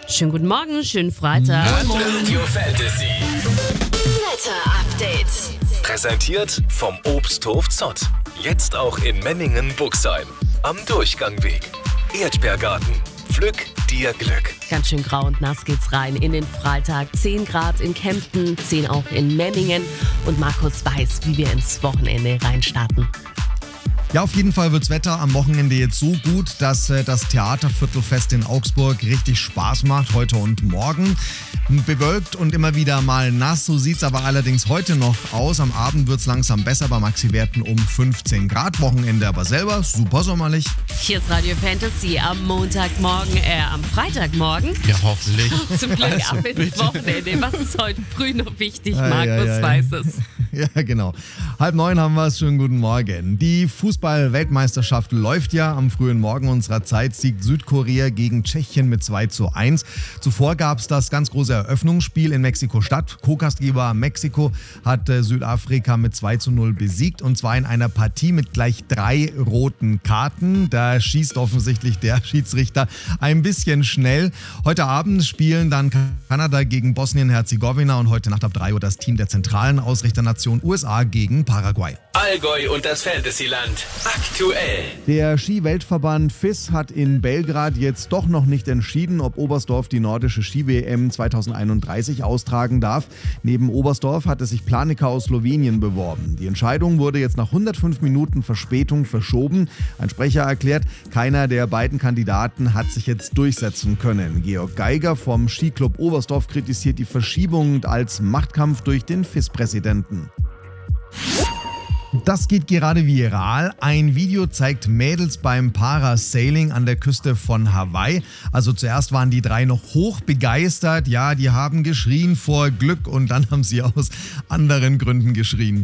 Schönen guten Morgen, schönen Freitag. Radio Fantasy. Wetter-Update. Präsentiert vom Obsthof Zott. Jetzt auch in Memmingen-Buxheim. Am Durchgangweg. Erdbeergarten. Pflück dir Glück. Ganz schön grau und nass geht's rein in den Freitag. 10 Grad in Kempten, 10 auch in Memmingen. Und Markus weiß, wie wir ins Wochenende reinstarten. Ja, auf jeden Fall wird's Wetter am Wochenende jetzt so gut, dass das Theaterviertelfest in Augsburg richtig Spaß macht, heute und morgen. Bewölkt und immer wieder mal nass, so sieht's aber allerdings heute noch aus. Am Abend wird's langsam besser, bei Maxi-Werten um 15 Grad. Wochenende aber selber super sommerlich. Hier ist Radio Fantasy am am Freitagmorgen. Ja, hoffentlich. Zum Glück ab ins Wochenende. Was ist heute früh noch wichtig? Markus weiß es. Ja, genau. 8:30 haben wir es. Schönen guten Morgen. Die Fußball-Weltmeisterschaft läuft ja. Am frühen Morgen unserer Zeit siegt Südkorea gegen Tschechien mit 2:1. Zuvor gab es das ganz große Eröffnungsspiel in Mexiko-Stadt. Co-Gastgeber Mexiko hat Südafrika mit 2:0 besiegt, und zwar in einer Partie mit gleich 3 roten Karten. Da schießt offensichtlich der Schiedsrichter ein bisschen schnell. Heute Abend spielen dann Kanada gegen Bosnien-Herzegowina und heute Nacht ab 3 Uhr das Team der zentralen Ausrichternation USA gegen Paraguay. Allgäu und das Fantasyland. Aktuell. Der Ski-Weltverband FIS hat in Belgrad jetzt doch noch nicht entschieden, ob Oberstdorf die nordische Ski-WM 2031 austragen darf. Neben Oberstdorf hatte sich Planica aus Slowenien beworben. Die Entscheidung wurde jetzt nach 105 Minuten Verspätung verschoben. Ein Sprecher erklärt, keiner der beiden Kandidaten hat sich jetzt durchsetzen können. Georg Geiger vom Skiclub Oberstdorf kritisiert die Verschiebung als Machtkampf durch den FIS-Präsidenten. Das geht gerade viral. Ein Video zeigt Mädels beim Parasailing an der Küste von Hawaii. Also zuerst waren die 3 noch hoch begeistert. Ja, die haben geschrien vor Glück, und dann haben sie aus anderen Gründen geschrien.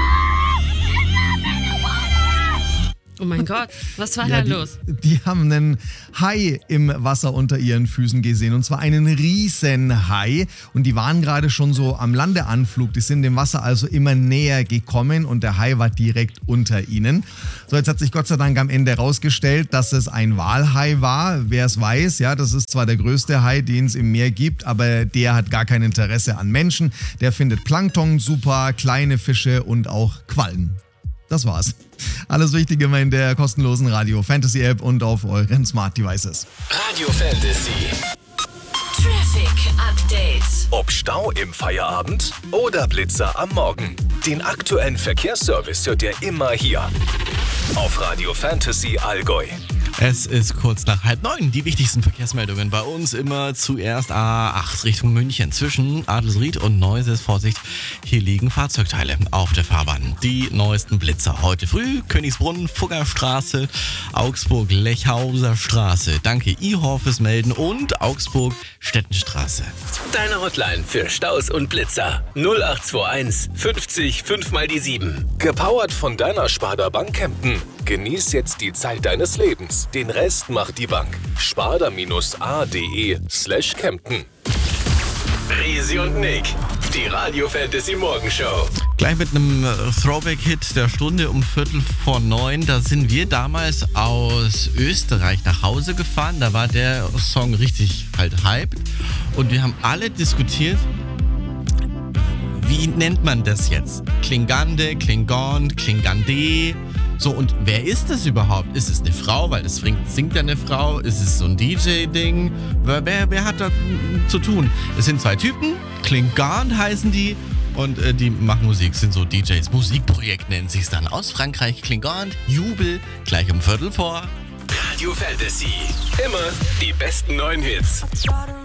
Oh mein Gott, was war da los? Die haben einen Hai im Wasser unter ihren Füßen gesehen, und zwar einen riesen Hai, und die waren gerade schon so am Landeanflug, die sind dem Wasser also immer näher gekommen und der Hai war direkt unter ihnen. So, jetzt hat sich Gott sei Dank am Ende herausgestellt, dass es ein Walhai war. Wer es weiß, ja, das ist zwar der größte Hai, den es im Meer gibt, aber der hat gar kein Interesse an Menschen. Der findet Plankton super, kleine Fische und auch Quallen. Das war's. Alles Wichtige immer in der kostenlosen Radio Fantasy App und auf euren Smart Devices. Radio Fantasy. Traffic Update. Ob Stau im Feierabend oder Blitzer am Morgen. Den aktuellen Verkehrsservice hört ihr immer hier. Auf Radio Fantasy Allgäu. Es ist kurz nach 8:30. Die wichtigsten Verkehrsmeldungen bei uns immer zuerst A8 Richtung München. Zwischen Adelsried und Neuses, Vorsicht, hier liegen Fahrzeugteile auf der Fahrbahn. Die neuesten Blitzer heute früh: Königsbrunn, Fuggerstraße, Augsburg, Lechhauser Straße. Danke IHOR fürs Melden, und Augsburg, Stettenstraße. Deine Hotline für Staus und Blitzer. 0821 50 5 mal die 7. Gepowert von deiner Sparda Bank Kempten. Genieß jetzt die Zeit deines Lebens. Den Rest macht die Bank. sparda-a.de/Kempten. Risi und Nick, die Radio Fantasy Morgenshow. Gleich mit einem Throwback-Hit der Stunde um 8:45. Da sind wir damals aus Österreich nach Hause gefahren. Da war der Song richtig halt hyped. Und wir haben alle diskutiert, wie nennt man das jetzt? Klingande, Klingon, Klingande. So, und wer ist das überhaupt? Ist es eine Frau? Weil das singt ja eine Frau. Ist es so ein DJ-Ding? Wer hat da zu tun? Es sind 2 Typen. Klingon heißen die. Und die machen Musik, sind so DJs. Musikprojekt nennt sich's dann. Aus Frankreich, Klingon, Jubel, gleich um 15:45. Radio Fantasy. Immer die besten neuen Hits.